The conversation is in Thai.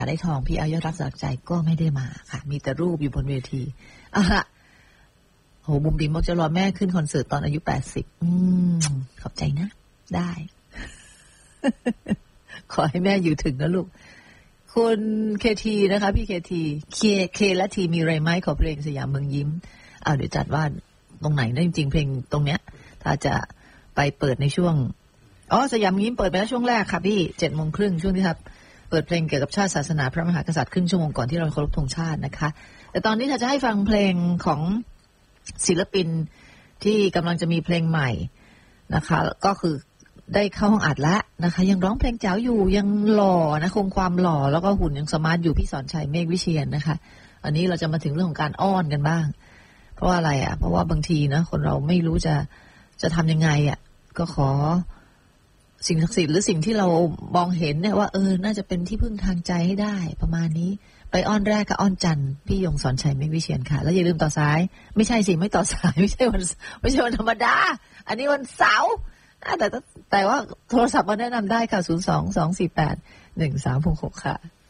ได้ทองพี่เอายอดรักสลักใจก็ไม่ได้มาค่ะมีแต่รูปอยู่บนเวทีโหบุ๋มบิ๋มบอกจะรอแม่ขึ้นคอนเสิร์ตตอนอายุ80ขอบใจนะได้ ขอให้แม่อยู่ถึงนะลูกคุณเคทีนะคะพี่เคทีเคและทีมีไรไหมขอเพลงสยามเมืองยิ้มเดี๋ยวจัดว่าตรงไหนนะจริงๆเพลงตรงเนี้ยถ้าจะไปเปิดในช่วงสยามยิ้มเปิดไปแล้วช่วงแรกค่ะพี่ 7:30 ช่วงที่ครับเปิดเพลงเกี่ยวกับชาติศาสนาพระมหากษัตริย์ครึ่งชั่วโมงก่อนที่เราเคารพธงชาตินะคะแต่ตอนนี้ถ้าจะให้ฟังเพลงของศิลปินที่กำลังจะมีเพลงใหม่นะคะก็คือได้เข้าห้องอัดแล้วนะคะยังร้องเพลงแจ๋วอยู่ยังหล่อนะคงความหล่อแล้วก็หุ่นยังสมาร์ทอยู่พี่สอนชัยเมฆวิเชียรนะคะอันนี้เราจะมาถึงเรื่องของการอ้อนกันบ้างเพราะว่าอะไรเพราะว่าบางทีนะคนเราไม่รู้จะทำยังไงก็ขอสิ่งศักดิ์สิทธิ์หรือสิ่งที่เรามองเห็นเนี่ยว่าน่าจะเป็นที่พึ่งทางใจให้ได้ประมาณนี้ไปอ้อนแรกกับอ้อนจันทร์พี่ยงสอนชัยเมฆวิเชียรค่ะแล้วอย่าลืมต่อสายไม่ใช่สิไม่ต่อสายไม่ใช่วันธรรมดาอันนี้วันเสาร์แต่ว่าโทรศัพท์มาแนะนำได้ค่ะ 022481366 ค่ะ